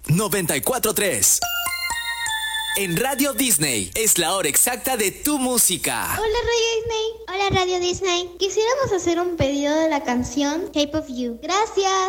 94.3. En Radio Disney es la hora exacta de tu música. Hola Radio Disney. Hola Radio Disney. Quisiéramos hacer un pedido de la canción Shape of You. Gracias.